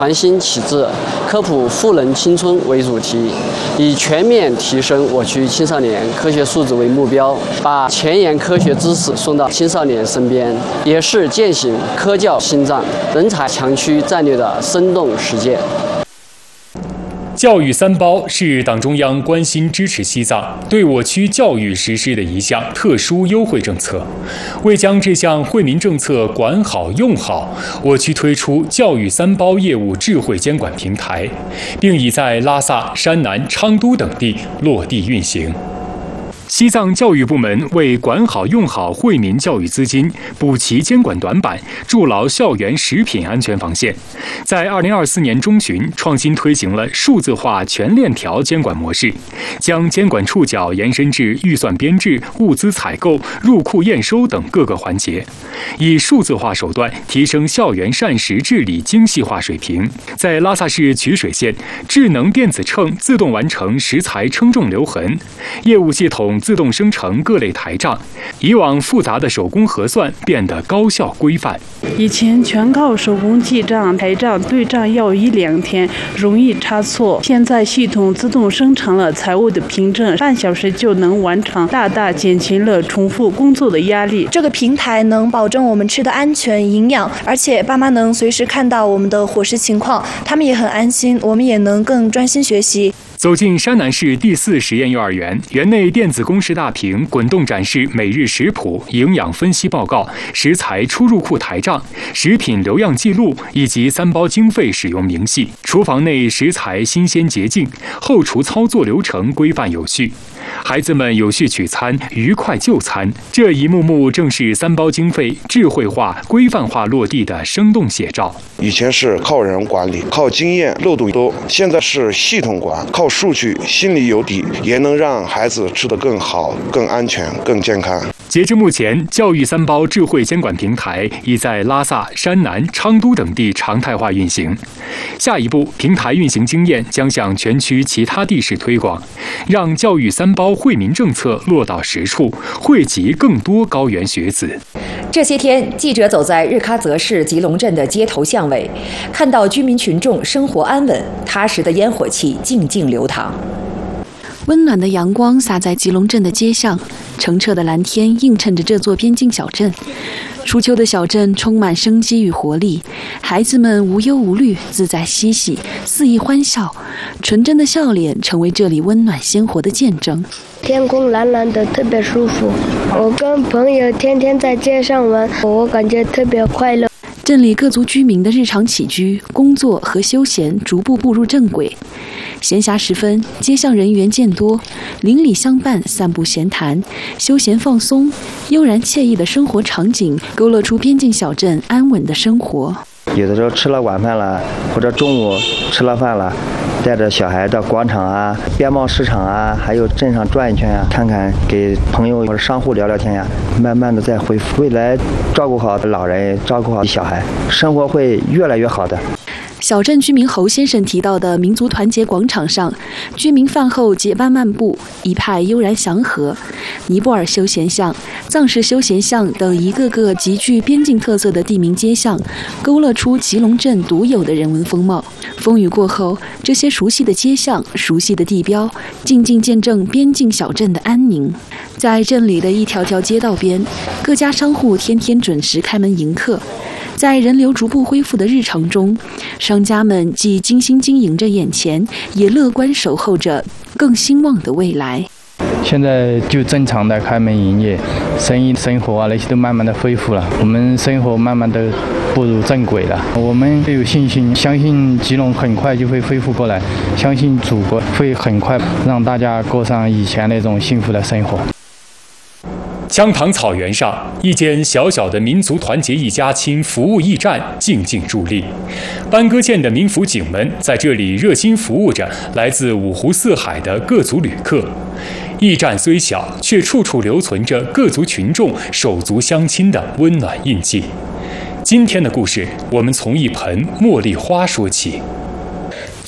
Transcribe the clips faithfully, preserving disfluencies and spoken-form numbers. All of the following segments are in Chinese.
全新启智科普赋能青春为主题，以全面提升我区青少年科学素质为目标，把前沿科学知识送到青少年身边，也是践行科教心脏、人才强区战略的生动实践。 教育三包是党中央关心支持西藏对我区教育实施的一项特殊优惠政策。为将这项惠民政策管好用好，我区推出教育三包业务智慧监管平台，并已在拉萨、山南、昌都等地落地运行。西藏教育部门为管好用好惠民教育资金，补齐监管短板，筑牢校园食品安全防线，在二零二四年中旬创新推行了数字化全链条监管模式，将监管触角延伸至预算编制、物资采购、入库验收等各个环节，以数字化手段提升校园膳食治理精细化水平。在拉萨市曲水县，智能电子秤自动完成食材称重留痕，业务系统自动生成各类台账，以往复杂的手工核算变得高效规范。 以前全靠手工记账、台账、对账要一两天，容易差错。现在系统自动生成了财务的凭证，半小时就能完成，大大减轻了重复工作的压力。 这个平台能保证我们吃的安全、营养，而且爸妈能随时看到我们的伙食情况，他们也很安心，我们也能更专心学习。 走进山南市第四实验幼儿园，园内电子公示大屏滚动展示每日食谱、营养分析报告、食材出入库台账、食品留样记录以及三包经费使用明细。厨房内食材新鲜洁净，后厨操作流程规范有序。孩子们有序取餐，愉快就餐，这一幕幕正是三包经费智慧化、规范化落地的生动写照。 以前是靠人管理，靠经验，漏洞多；现在是系统管，靠数据，心里有底，也能让孩子吃得更好、更安全、更健康。 截至目前，教育三包智慧监管平台已在拉萨、山南、昌都等地常态化运行。下一步，平台运行经验将向全区其他地市推广，让教育三包惠民政策落到实处，惠及更多高原学子。 这些天，记者走在日喀则市吉隆镇的街头巷尾，看到居民群众生活安稳，踏实的烟火气静静流淌。 温暖的阳光洒在吉隆镇的街巷，澄澈的蓝天映衬着这座边境小镇。初秋的小镇充满生机与活力，孩子们无忧无虑，自在嬉戏，肆意欢笑，纯真的笑脸成为这里温暖鲜活的见证。 天空蓝蓝的，特别舒服。我跟朋友天天在街上玩，我感觉特别快乐。 镇里各族居民的日常起居、工作和休闲逐步步入正轨。闲暇时分，街巷人员渐多，邻里相伴，散步闲谈，休闲放松，悠然惬意的生活场景勾勒出边境小镇安稳的生活。 有的时候吃了晚饭了，或者中午吃了饭了，带着小孩到广场啊、边贸市场啊，还有镇上转一圈啊，看看，给朋友或者商户聊聊天呀，慢慢的再恢复。未来照顾好老人，照顾好小孩，生活会越来越好的。 小镇居民侯先生提到的民族团结广场上，居民饭后结伴漫步，一派悠然祥和。尼泊尔休闲巷、藏式休闲巷等一个个极具边境特色的地名街巷，勾勒出吉隆镇独有的人文风貌。风雨过后，这些熟悉的街巷、熟悉的地标，静静见证边境小镇的安宁。在镇里的一条条街道边，各家商户天天准时开门迎客。在人流逐步恢复的日常中，商家们既精心经营着眼前，也乐观守候着更兴旺的未来。 现在就正常的开门营业，生意生活啊那些都慢慢的恢复了，我们生活慢慢的步入正轨了。我们有信心，相信吉隆很快就会恢复过来，相信祖国会很快让大家过上以前那种幸福的生活。 羌塘草原上，一间小小的民族团结一家亲服务驿站静静伫立。班戈县的民辅警们在这里热心服务着来自五湖四海的各族旅客。驿站虽小，却处处留存着各族群众手足相亲的温暖印记。今天的故事，我们从一盆茉莉花说起。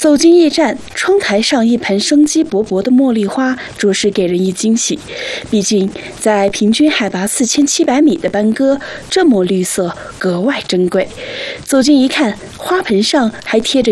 走进驿站，窗台上一盆生机勃勃的茉莉花，着实给人以惊喜。毕竟，在平均海拔四千七百米的班戈，这抹绿色格外珍贵。走近一看，花盆上还贴着